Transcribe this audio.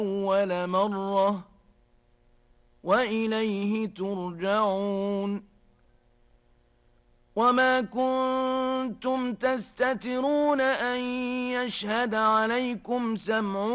أول مرة وإليه ترجعون وما كنتم تستترون أن يشهد عليكم سمعكم